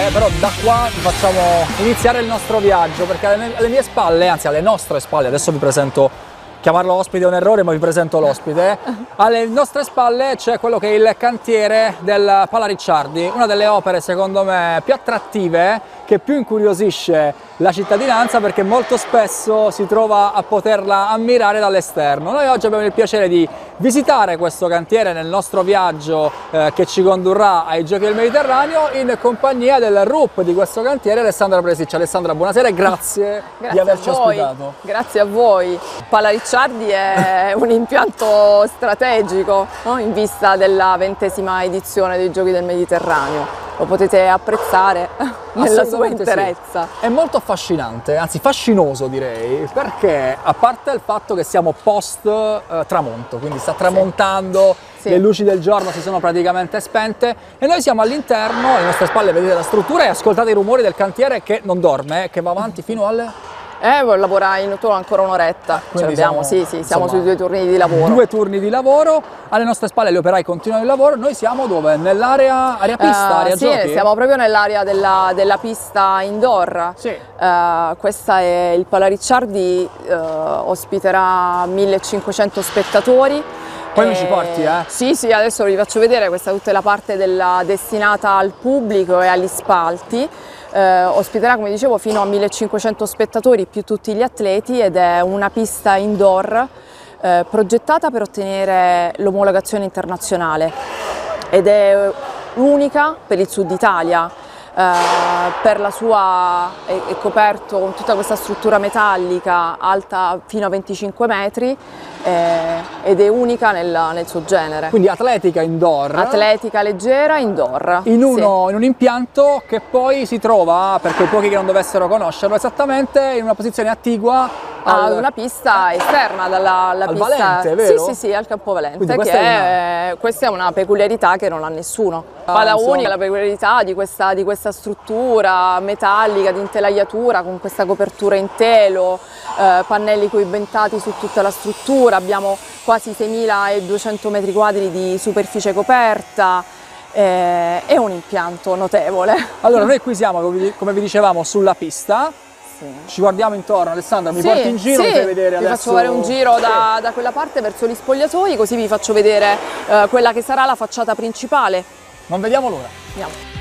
spalle, però da qua facciamo iniziare il nostro viaggio, perché alle mie spalle, anzi alle nostre spalle, adesso vi presento. Chiamarlo ospite è un errore, ma vi presento l'ospite. Alle nostre spalle c'è quello che è il cantiere del Pala Ricciardi, una delle opere secondo me più attrattive, che più incuriosisce la cittadinanza perché molto spesso si trova a poterla ammirare dall'esterno. Noi oggi abbiamo il piacere di visitare questo cantiere nel nostro viaggio che ci condurrà ai Giochi del Mediterraneo in compagnia del RUP di questo cantiere, Alessandra Presiccia. Alessandra, buonasera e grazie di averci ospitato. Grazie a voi. Pala Ricciardi è un impianto strategico, no? In vista della 20ª edizione dei Giochi del Mediterraneo. Lo potete apprezzare nella sua interezza. Sì. È molto affascinante, anzi fascinoso direi, perché a parte il fatto che siamo post tramonto, quindi sta tramontando, sì. Le luci del giorno si sono praticamente spente e noi siamo all'interno, alle nostre spalle vedete la struttura e ascoltate i rumori del cantiere che non dorme, che va avanti fino alle... Lavora in tutto ancora un'oretta, ce l'abbiamo, siamo sui 2 turni di lavoro. 2 turni di lavoro, alle nostre spalle gli operai continuano il lavoro, noi siamo dove? Nell'area pista, area sì, giochi? Siamo proprio nell'area della pista indoor. Sì. Questa è il Pala Ricciardi, ospiterà 1500 spettatori. Poi mi ci porti, eh? Sì, adesso vi faccio vedere, questa è tutta la parte destinata al pubblico e agli spalti. Ospiterà, come dicevo, fino a 1500 spettatori più tutti gli atleti ed è una pista indoor progettata per ottenere l'omologazione internazionale ed è unica per il sud Italia. Per la sua è coperto con tutta questa struttura metallica alta fino a 25 metri ed è unica nel suo genere. Quindi atletica indoor. Atletica leggera indoor. In un impianto che poi si trova, per quei pochi che non dovessero conoscerlo, esattamente in una posizione attigua ad una pista esterna dalla pista Valente, vero? Sì, al Campo Valente. Quindi Questa è una peculiarità che non ha nessuno. Pala unica, la peculiarità di questa struttura metallica, di intelaiatura, con questa copertura in telo, pannelli coibentati su tutta la struttura, abbiamo quasi 6.200 metri quadri di superficie coperta. È un impianto notevole. Allora, noi qui siamo, come vi dicevamo, sulla pista. Sì. Ci guardiamo intorno. Alessandra, mi porti in giro, mi fai vedere adesso? Vi faccio fare un giro da quella parte verso gli spogliatoi, così vi faccio vedere quella che sarà la facciata principale. Non vediamo l'ora. Andiamo.